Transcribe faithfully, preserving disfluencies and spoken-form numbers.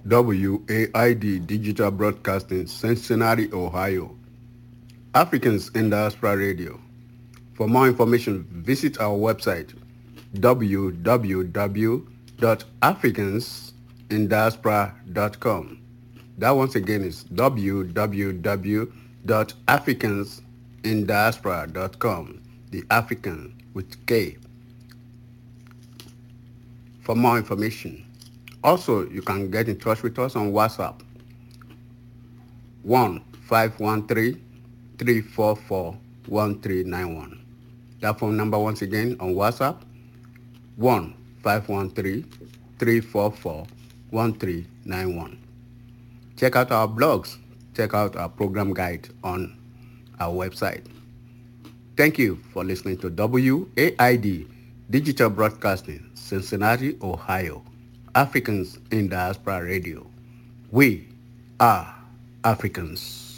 W A I D Digital Broadcasting, Cincinnati, Ohio. Africans in Diaspora Radio. For more information, visit our website w w w dot africans in diaspora dot com. That once again is w w w dot africans in diaspora dot com. The African with K. For more information. Also, you can get in touch with us on WhatsApp. one five one three, three four four, one three nine one. That phone number once again on WhatsApp, one five one three, three four four, one three nine one. Check out our blogs. Check out our program guide on our website. Thank you for listening to W A I D Digital Broadcasting, Cincinnati, Ohio. Africans in Diaspora Radio. We are Africans.